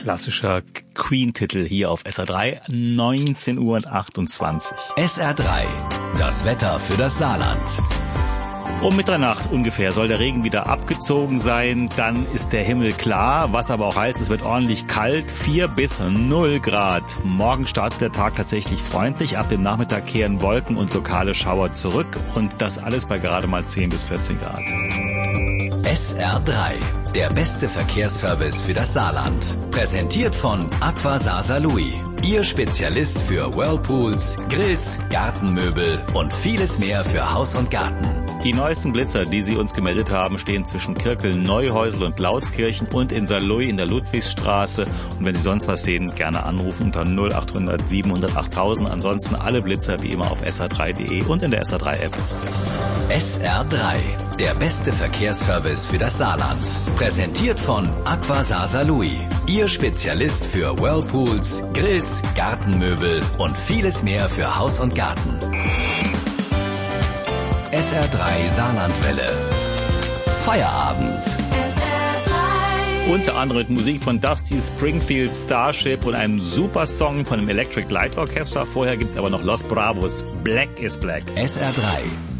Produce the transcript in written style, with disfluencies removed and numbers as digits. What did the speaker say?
klassischer Queen-Titel hier auf SR3, 19:28 Uhr. SR3, das Wetter für das Saarland. Um Mitternacht ungefähr soll der Regen wieder abgezogen sein, dann ist der Himmel klar, was aber auch heißt, es wird ordentlich kalt, 4 bis 0 Grad. Morgen startet der Tag tatsächlich freundlich, ab dem Nachmittag kehren Wolken und lokale Schauer zurück und das alles bei gerade mal 10 bis 14 Grad. SR3, der beste Verkehrsservice für das Saarland. Präsentiert von Aqua Saar-Saarlouis, Ihr Spezialist für Whirlpools, Grills, Gartenmöbel und vieles mehr für Haus und Garten. Die neuesten Blitzer, die Sie uns gemeldet haben, stehen zwischen Kirkel, Neuhäusel und Lautskirchen und in Saarlouis in der Ludwigsstraße. Und wenn Sie sonst was sehen, gerne anrufen unter 0800 700 8000. Ansonsten alle Blitzer wie immer auf sr3.de und in der SR3-App. SR3, der beste Verkehrsservice für das Saarland. Präsentiert von Aqua Saar-Saarlouis, Ihr Spezialist für Whirlpools, Grills, Gartenmöbel und vieles mehr für Haus und Garten. SR3 Saarlandwelle. Feierabend. Unter anderem mit Musik von Dusty Springfield, Starship und einem super Song von dem Electric Light Orchestra. Vorher gibt's aber noch Los Bravos, Black is Black. SR3,